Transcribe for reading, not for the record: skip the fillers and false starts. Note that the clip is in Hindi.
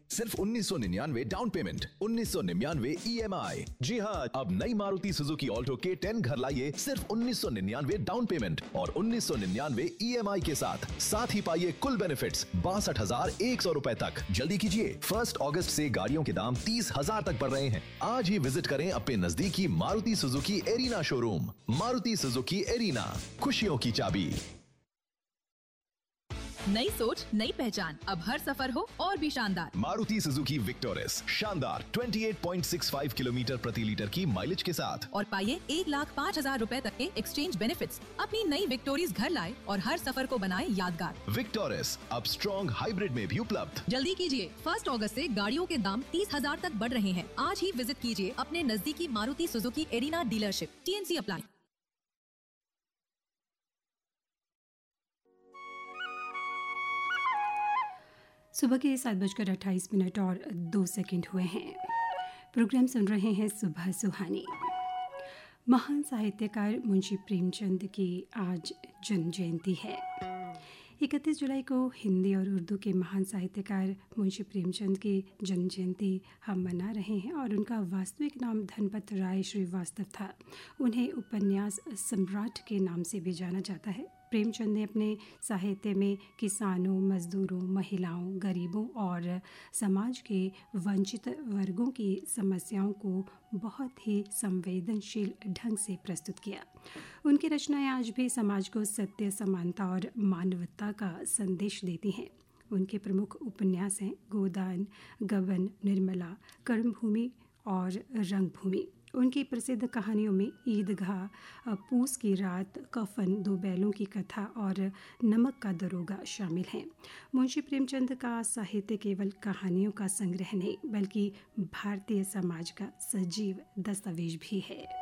सिर्फ 1999 डाउन पेमेंट, 1999 EMI। जी हाँ, अब नई मारुति सुजुकी ऑल्टो K10 घर लाइए सिर्फ 1999 डाउन पेमेंट और 1999 EMI के साथ ही पाइए कुल बेनिफिट्स 62,100 रुपए तक। जल्दी कीजिए, 1 अगस्त से गाड़ियों के दाम 30,000 तक बढ़ रहे हैं। आज ही विजिट करें अपने नजदीकी Maruti Suzuki arena showroom. Maruti Suzuki arena, खुशियों की चाबी। नई सोच, नई पहचान, अब हर सफर हो और भी शानदार। मारुति सुजुकी विक्टोरिस, शानदार 28.65 किलोमीटर प्रति लीटर की माइलेज के साथ। और पाइए 1,05,000 रुपए तक के एक्सचेंज बेनिफिट्स। अपनी नई विक्टोरिस घर लाए और हर सफर को बनाए यादगार। विक्टोरिस अब स्ट्रॉन्ग हाइब्रिड में भी उपलब्ध। जल्दी कीजिए, 1 अगस्त से गाड़ियों के दाम 30,000 तक बढ़ रहे हैं। आज ही विजिट कीजिए अपने नजदीकी Maruti Suzuki arena dealership. TNC apply. सुबह के 7:28 और 2 हुए हैं। प्रोग्राम सुन रहे हैं सुबह सुहानी। महान साहित्यकार मुंशी प्रेमचंद की आज जन्म जयंती है। 31 जुलाई को हिंदी और उर्दू के महान साहित्यकार मुंशी प्रेमचंद की जन्म जयंती हम मना रहे हैं और उनका वास्तविक नाम धनपत राय श्रीवास्तव था। उन्हें उपन्यास सम्राट के नाम से भी जाना जाता है। प्रेमचंद ने अपने साहित्य में किसानों, मजदूरों, महिलाओं, गरीबों और समाज के वंचित वर्गों की समस्याओं को बहुत ही संवेदनशील ढंग से प्रस्तुत किया। उनकी रचनाएं आज भी समाज को सत्य, समानता और मानवता का संदेश देती हैं। उनके प्रमुख उपन्यास हैं गोदान, गबन, निर्मला, कर्मभूमि और रंगभूमि। उनकी प्रसिद्ध कहानियों में ईदगाह, पूस की रात, कफन, 2 बैलों की कथा और नमक का दरोगा शामिल हैं। मुंशी प्रेमचंद का साहित्य केवल कहानियों का संग्रह नहीं बल्कि भारतीय समाज का सजीव दस्तावेज भी है।